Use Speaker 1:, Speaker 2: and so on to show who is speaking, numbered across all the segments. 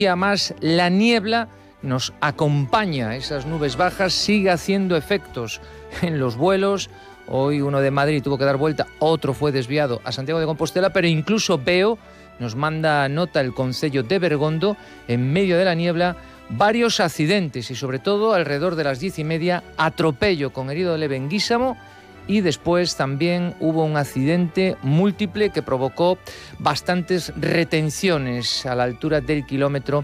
Speaker 1: día más la niebla nos acompaña, esas nubes bajas, sigue haciendo efectos en los vuelos. Hoy uno de Madrid tuvo que dar vuelta, otro fue desviado a Santiago de Compostela, pero incluso veo, nos manda nota el Concello de Bergondo, en medio de la niebla, varios accidentes y sobre todo alrededor de las 10:30, atropello con herido leve en Guísamo. Y después también hubo un accidente múltiple que provocó bastantes retenciones a la altura del kilómetro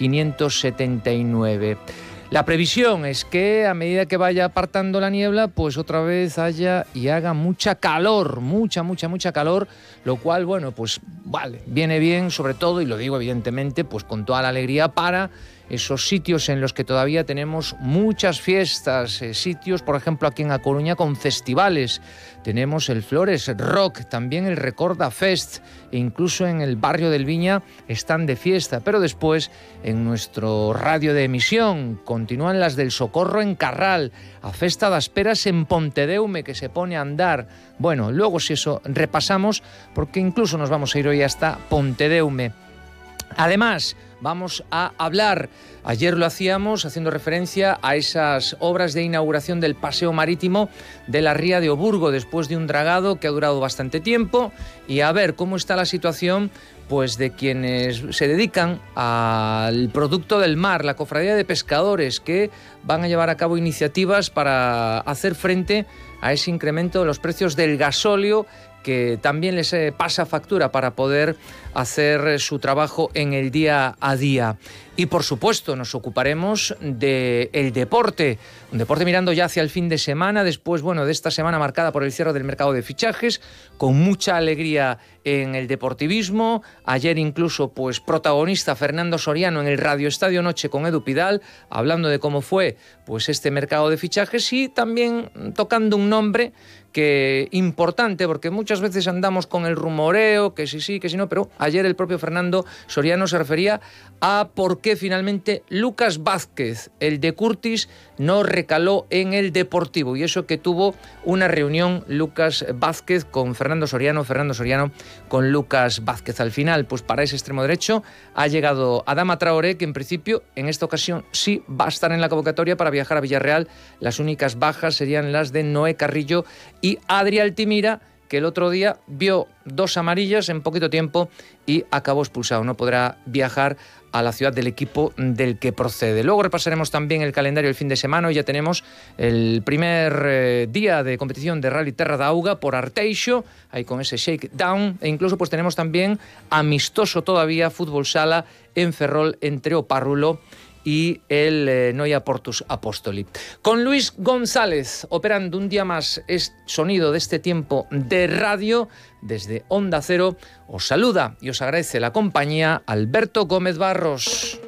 Speaker 1: 579. La previsión es que a medida que vaya apartando la niebla, pues otra vez haya y haga mucha calor, mucha calor, lo cual, bueno, pues vale, viene bien sobre todo, y lo digo evidentemente, pues con toda la alegría para esos sitios en los que todavía tenemos muchas fiestas, sitios, por ejemplo, aquí en A Coruña con festivales. Tenemos el Flores Rock, también el Recorda Fest, e incluso en el barrio del Viña están de fiesta. Pero después, en nuestro radio de emisión, continúan las del Socorro en Carral, a Festa das Peras en Pontedeume, que se pone a andar. Bueno, luego si eso repasamos, porque incluso nos vamos a ir hoy hasta Pontedeume. Además, vamos a hablar, ayer lo hacíamos haciendo referencia a esas obras de inauguración del paseo marítimo de la Ría de Oburgo, después de un dragado que ha durado bastante tiempo, y a ver cómo está la situación pues de quienes se dedican al producto del mar, la cofradía de pescadores, que van a llevar a cabo iniciativas para hacer frente a ese incremento de los precios del gasóleo, que también les pasa factura para poder hacer su trabajo en el día a día. Y por supuesto nos ocuparemos del deporte, un deporte mirando ya hacia el fin de semana, después, bueno, de esta semana marcada por el cierre del mercado de fichajes, con mucha alegría en el deportivismo. Ayer incluso, pues, protagonista Fernando Soriano en el Radio Estadio Noche con Edu Pidal, hablando de cómo fue, pues, este mercado de fichajes, y también tocando un nombre que importante, porque muchas veces andamos con el rumoreo, que sí, que sí no, pero ayer el propio Fernando Soriano se refería a por qué finalmente Lucas Vázquez, el de Curtis, no recaló en el Deportivo, y eso que tuvo una reunión Lucas Vázquez con Fernando Soriano con Lucas Vázquez. Al final, pues para ese extremo derecho ha llegado Adama Traoré, que en principio en esta ocasión sí va a estar en la convocatoria para viajar a Villarreal. Las únicas bajas serían las de Noé Carrillo y Adri Altimira, que el otro día vio 2 amarillas en poquito tiempo y acabó expulsado. No podrá viajar a la ciudad del equipo del que procede. Luego repasaremos también el calendario del fin de semana. Hoy ya tenemos el primer día de competición de Rally Terra da Auga por Arteixo, ahí con ese shakedown, e incluso pues tenemos también amistoso todavía fútbol sala en Ferrol entre o Párrulo y el Noia Portus Apostoli. Con Luis González operando un día más es sonido de este tiempo de radio desde Onda Cero. Os saluda y os agradece la compañía Alberto Gómez Barros.